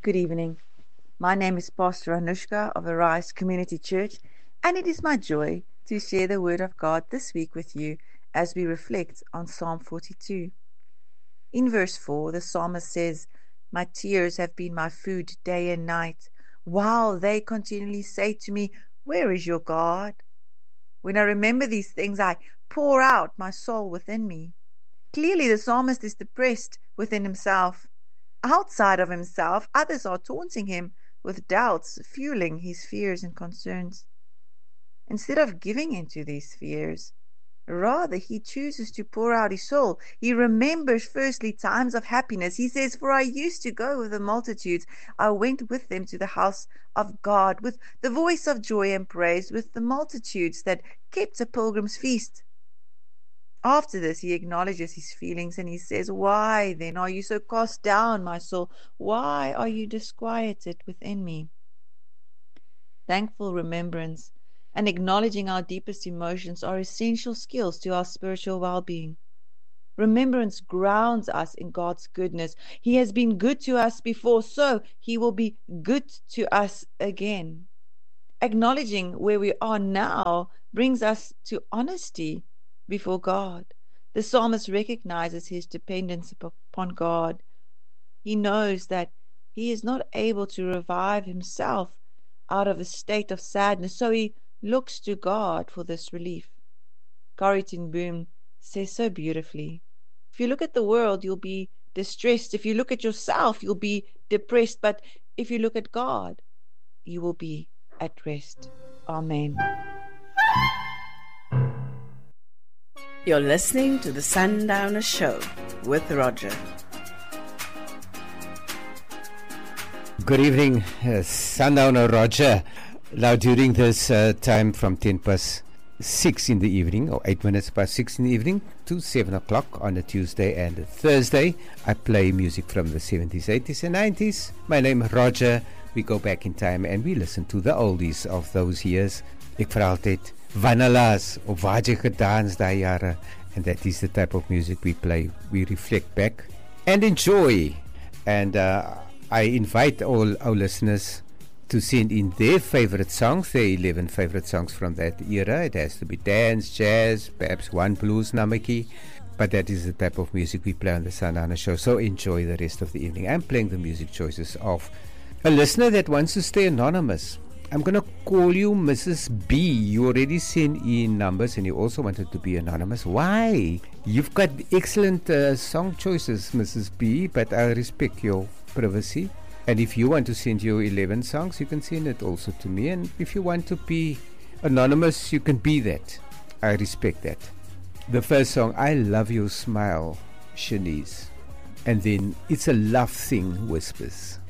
Good evening. My name is Pastor Anushka of Arise Community Church, and it is my joy to share the Word of God this week with you as we reflect on Psalm 42. In verse 4, the psalmist says, "My tears have been my food day and night, while they continually say to me, 'Where is your God?' When I remember these things, I pour out my soul within me." Clearly, the psalmist is depressed within himself. Outside of himself, others are taunting him with doubts, fueling his fears and concerns. Instead of giving into these fears, rather he chooses to pour out his soul. He remembers firstly times of happiness. He says, "For I used to go with the multitudes. I went with them to the house of God, with the voice of joy and praise, with the multitudes that kept a pilgrim's feast." After this, he acknowledges his feelings and he says, "Why then are you so cast down, my soul? Why are you disquieted within me?" Thankful remembrance and acknowledging our deepest emotions are essential skills to our spiritual well being. Remembrance grounds us in God's goodness. He has been good to us before, so he will be good to us again. Acknowledging where we are now brings us to honesty before God. The psalmist recognizes his dependence upon God. He knows that he is not able to revive himself out of a state of sadness, so he looks to God for this relief. Corrie ten Boom says so beautifully, "If you look at the world, you'll be distressed. If you look at yourself, you'll be depressed. But if you look at God, you will be at rest." Amen. You're listening to the Sundowner Show with Roger. Good evening, Sundowner Roger. Now during this time from 6 in the evening, or 8 minutes past 6 in the evening to 7 o'clock on a Tuesday and a Thursday, I play music from the 70s, 80s and 90s. My name is Roger. We go back in time and we listen to the oldies of those years. Ek vra altyd, Vanillas, of waar jy gedans daai jare. And that is the type of music we play. We reflect back and enjoy. And I invite all our listeners to send in their favorite songs, their 11 favorite songs from that era. It has to be dance, jazz, perhaps one blues namaki. But that is the type of music we play on the Sundowner Show. So enjoy the rest of the evening. I'm playing the music choices of a listener that wants to stay anonymous. I'm going to call you Mrs. B. You already sent in numbers and you also wanted to be anonymous. Why? You've got excellent song choices, Mrs. B, but I respect your privacy. And if you want to send your 11 songs, you can send it also to me. And if you want to be anonymous, you can be that. I respect that. The first song, I Love Your Smile, Shanice. And then It's a Love Thing, Whispers.